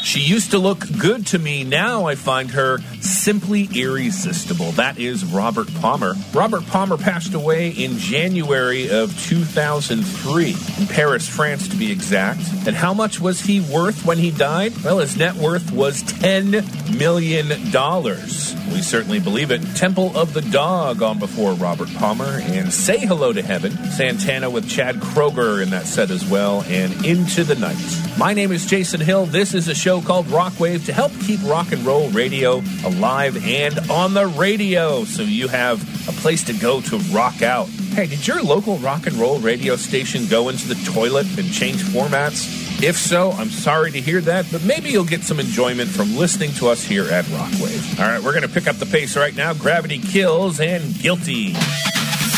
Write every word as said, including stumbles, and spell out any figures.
She used to look good to me. Now I find her simply irresistible. That is Robert Palmer. Robert Palmer passed away in January of two thousand three, in Paris, France to be exact. And how much was he worth when he died? Well, his net worth was ten million dollars. We certainly believe it. Temple of the Dog on before Robert Palmer, and Say Hello to Heaven. Santana with Chad Kroeger in that set as well, and Into the Night. My name is Jason Hill. This is a show called Rockwave to help keep rock and roll radio alive and on the radio, so you have a place to go to rock out. Hey, did your local rock and roll radio station go into the toilet and change formats? If so, I'm sorry to hear that, but maybe you'll get some enjoyment from listening to us here at Rockwave. All right, we're going to pick up the pace right now. Gravity Kills and Guilty.